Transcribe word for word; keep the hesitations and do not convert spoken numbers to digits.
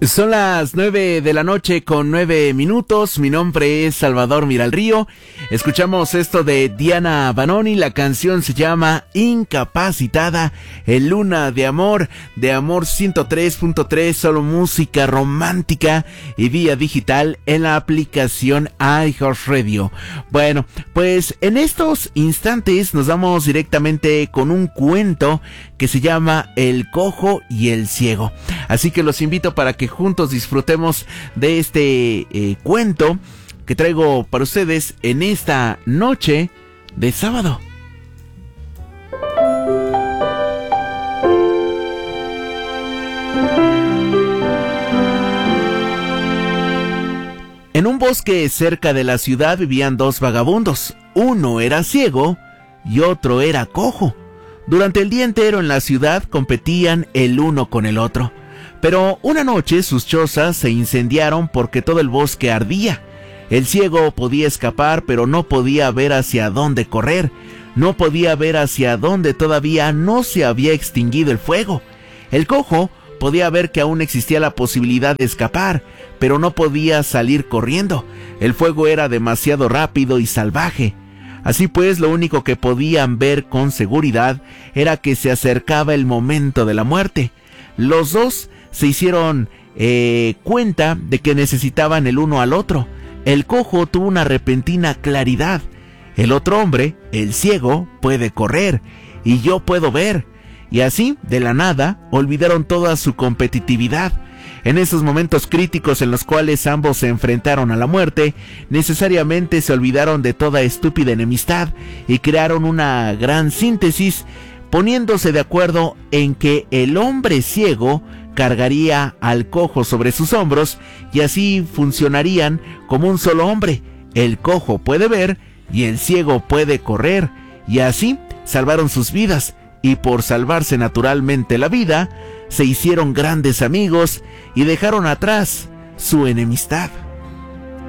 Son las nueve de la noche con nueve minutos. Mi nombre es Salvador Miralrío. Escuchamos esto de Diana Banoni. La canción se llama Incapacitada. El Luna de Amor, de Amor ciento tres punto tres, solo música romántica y vía digital en la aplicación iHeartRadio. Bueno, pues en estos instantes nos vamos directamente con un cuento que se llama El Cojo y el Ciego. Así que los invito para que juntos disfrutemos de este eh, cuento que traigo para ustedes en esta noche de sábado. En un bosque cerca de la ciudad vivían dos vagabundos. Uno era ciego y otro era cojo. Durante el día entero en la ciudad competían el uno con el otro. Pero una noche sus chozas se incendiaron porque todo el bosque ardía. El ciego podía escapar, pero no podía ver hacia dónde correr. No podía ver hacia dónde todavía no se había extinguido el fuego. El cojo podía ver que aún existía la posibilidad de escapar, pero no podía salir corriendo. El fuego era demasiado rápido y salvaje. Así pues, lo único que podían ver con seguridad era que se acercaba el momento de la muerte. Los dos se hicieron eh, cuenta de que necesitaban el uno al otro. El cojo tuvo una repentina claridad. El otro hombre, el ciego, puede correr y yo puedo ver. Y así, de la nada, olvidaron toda su competitividad. En esos momentos críticos en los cuales ambos se enfrentaron a la muerte, necesariamente se olvidaron de toda estúpida enemistad y crearon una gran síntesis, poniéndose de acuerdo en que el hombre ciego cargaría al cojo sobre sus hombros y así funcionarían como un solo hombre. El cojo puede ver y el ciego puede correr, y así salvaron sus vidas, y por salvarse naturalmente la vida, se hicieron grandes amigos y dejaron atrás su enemistad.